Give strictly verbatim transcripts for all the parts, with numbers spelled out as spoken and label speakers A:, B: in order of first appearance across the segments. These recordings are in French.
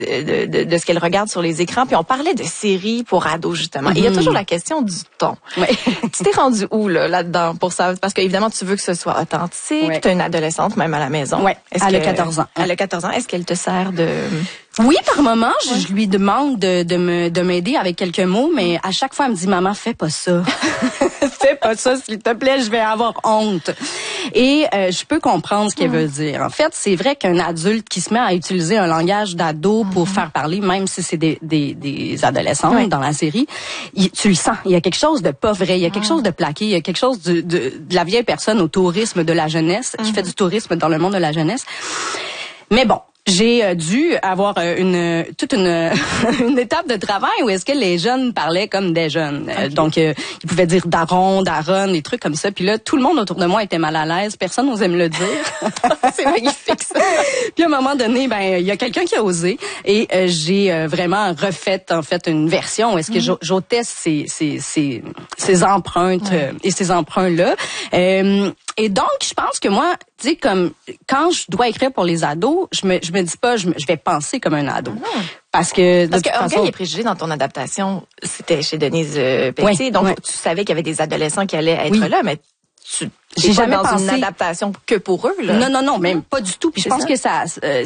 A: de, de, de ce qu'elle regarde sur les écrans. Puis on parlait de séries pour ados, justement. Mm-hmm. Et il y a toujours la question du ton. Ouais. Tu t'es rendu où, là, là-dedans, pour ça? Parce qu'évidemment, tu veux que ce soit authentique. Ouais. Tu as une adolescente, même à la maison.
B: Oui, elle a quatorze ans.
A: Elle a quatorze ans. Est-ce qu'elle te sert de...
B: Oui, par moment, ouais. je, je lui demande de, de me de m'aider avec quelques mots, mais à chaque fois, elle me dit, maman, fais pas ça. Fais pas ça, s'il te plaît, je vais avoir honte. Et euh, je peux comprendre ce qu'elle mmh. veut dire. En fait, c'est vrai qu'un adulte qui se met à utiliser un langage d'ado pour mmh. faire parler, même si c'est des, des, des adolescents oui. dans la série, il, tu le sens. Il y a quelque chose de pas vrai, il y a quelque mmh. chose de plaqué, il y a quelque chose de, de, de la vieille personne au tourisme de la jeunesse, mmh. qui fait du tourisme dans le monde de la jeunesse. Mais bon, j'ai dû avoir une toute une une étape de travail où est-ce que les jeunes parlaient comme des jeunes. Okay. Donc euh, ils pouvaient dire daron, daronne, des trucs comme ça. Puis là, tout le monde autour de moi était mal à l'aise. Personne n'osait me le dire.
A: C'est magnifique ça.
B: Puis à un moment donné, ben il y a quelqu'un qui a osé et euh, j'ai euh, vraiment refait en fait une version où est-ce que mm. j'ôtais ces ces ces ces empreintes ouais. euh, et ces emprunts là. Euh, Et donc, je pense que moi, tu sais, comme quand je dois écrire pour les ados, je me je me dis pas, je, me, je vais penser comme un ado, mmh. parce que
A: parce
B: de
A: que Orgueil et préjugés dans ton adaptation, c'était chez Denise euh, Pelletier, oui, donc oui. tu savais qu'il y avait des adolescents qui allaient être oui. là, mais tu
B: j'ai jamais
A: dans
B: pensé
A: une adaptation que pour eux là.
B: Non non non, même pas du tout. Puis je pense ça? que ça euh,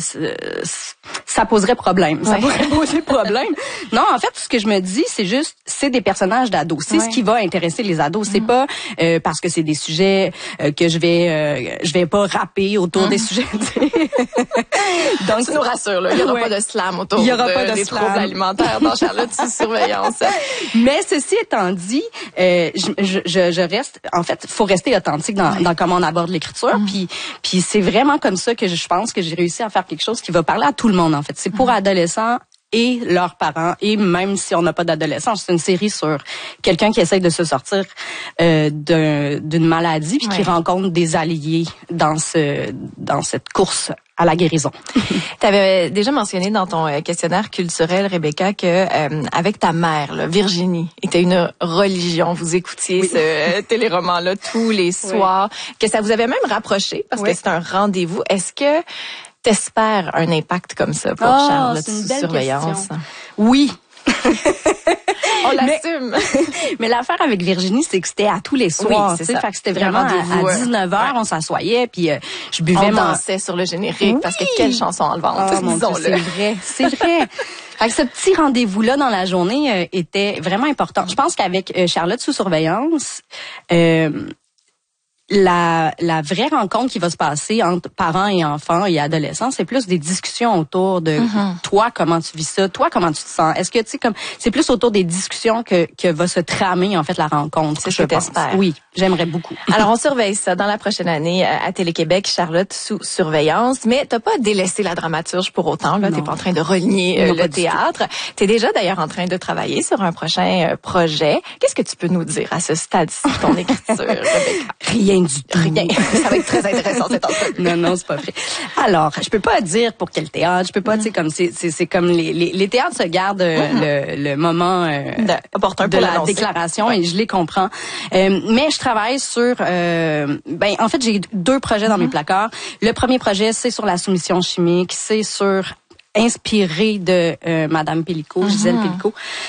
B: ça poserait problème. Ouais. Ça pourrait poser problème. Non, en fait, ce que je me dis, c'est juste c'est des personnages d'ados. C'est ouais. ce qui va intéresser les ados. C'est mm. pas euh, parce que c'est des sujets euh, que je vais euh, je vais pas rapper autour mm. des sujets.
A: Donc tu nous rassures là, il y aura ouais. pas de slam autour
B: il y aura
A: de,
B: pas de
A: des
B: slam.
A: troubles alimentaires dans Charlotte sous surveillance.
B: Mais ceci étant dit, euh, je, je je reste en fait, faut rester authentique dans, dans comment on aborde l'écriture. Mm. Puis, puis c'est vraiment comme ça que je pense que j'ai réussi à faire quelque chose qui va parler à tout le monde. En fait, c'est pour mm. adolescents et leurs parents. Et même si on n'a pas d'adolescents, c'est une série sur quelqu'un qui essaye de se sortir euh, d'un, d'une maladie puis ouais. qui rencontre des alliés dans ce dans cette course à la guérison.
A: Tu avais déjà mentionné dans ton questionnaire culturel, Rebecca, que euh, avec ta mère, là, Virginie, était une religion. Vous écoutiez oui. ce téléroman-là tous les soirs, oui. que ça vous avait même rapproché parce oui. que c'est un rendez-vous. Est-ce que t'espères un impact comme ça pour
B: oh,
A: Charlotte
B: c'est une
A: sous
B: belle
A: surveillance?
B: Question. Oui.
A: On l'assume.
B: Mais, mais l'affaire avec Virginie, c'est que c'était à tous les soirs. Oui, c'est ça. Fait que c'était vraiment à, à dix-neuf heures, ouais. on s'assoyait, puis euh, je buvais.
A: On dansait sur le générique oui. parce que quelle chanson enlevante,
B: oh, disons-le. C'est vrai, c'est vrai. Fait que ce petit rendez-vous-là dans la journée euh, était vraiment important. Je pense qu'avec euh, Charlotte sous surveillance, euh, La, la vraie rencontre qui va se passer entre parents et enfants et adolescents, c'est plus des discussions autour de mm-hmm. toi, comment tu vis ça, toi, comment tu te sens. Est-ce que, tu sais, comme, c'est plus autour des discussions que, que va se tramer, en fait, la rencontre.
A: C'est ce que t'espères.
B: Oui, j'aimerais beaucoup.
A: Alors, on surveille ça dans la prochaine année à Télé-Québec, Charlotte sous surveillance. Mais t'as pas délaissé la dramaturge pour autant, là. Non. T'es pas en train de renier euh, le théâtre. T'es déjà, d'ailleurs, en train de travailler sur un prochain euh, projet. Qu'est-ce que tu peux nous dire à ce stade-ci de ton écriture, Rebecca?
B: Rien du tout.
A: Rien. Ça va être très intéressant cette entrevue.
B: Non, non, c'est pas vrai. Alors, je peux pas dire pour quel théâtre. Je peux pas, mm. tu sais, comme c'est, c'est, c'est comme les, les, les théâtres se gardent mm-hmm. le, le moment euh, de,
A: opportun
B: de
A: pour
B: la
A: l'annoncer.
B: déclaration ouais. et je les comprends. Euh, mais je travaille sur, euh, ben, en fait, j'ai deux projets dans mm-hmm. mes placards. Le premier projet, c'est sur la soumission chimique, c'est sur inspiré de euh, Madame Pélicaud, mm-hmm. Gisèle Pélicaud.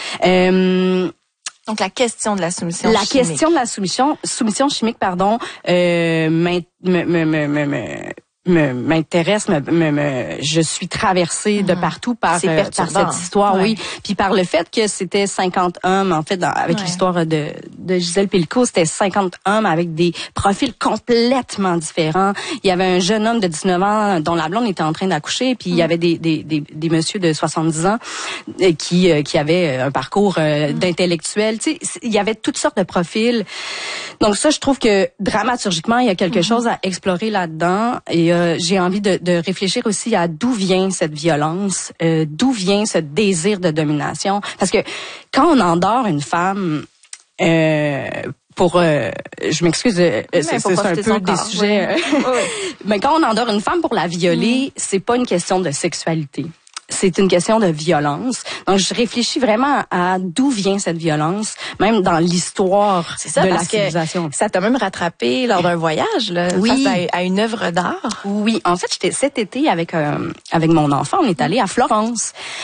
B: Euh,
A: Donc la question de la soumission
B: la
A: chimique.
B: La question de la soumission soumission chimique pardon euh me me me me, me me m'intéresse, me, me, me, je suis traversée mmh. de partout par, euh, par cette histoire, ouais. oui. Puis par le fait que c'était cinquante hommes, en fait, dans, avec ouais. l'histoire de, de Gisèle Pélicaud, c'était cinquante hommes avec des profils complètement différents. Il y avait un jeune homme de dix-neuf ans dont la blonde était en train d'accoucher, puis mmh. il y avait des, des, des, des messieurs de soixante-dix ans qui, qui avaient un parcours euh, mmh. d'intellectuels. Tu sais, il y avait toutes sortes de profils. Donc ça, je trouve que dramaturgiquement, il y a quelque mmh. chose à explorer là-dedans. Et euh, j'ai envie de, de réfléchir aussi à d'où vient cette violence, euh, d'où vient ce désir de domination. Parce que quand on endort une femme, euh, pour, euh, je m'excuse, euh, c'est, c'est un peu des sujets. Oui. Euh, oui. Mais quand on endort une femme pour la violer, mmh. c'est pas une question de sexualité. C'est une question de violence. Donc, je réfléchis vraiment à d'où vient cette violence, même dans l'histoire
A: c'est ça,
B: de la
A: parce
B: civilisation.
A: Que ça t'a même rattrapé lors d'un voyage, là,
B: oui.
A: face à, à une œuvre d'art.
B: Oui, en fait, j'étais cet été avec euh, avec mon enfant, on est allé à Florence.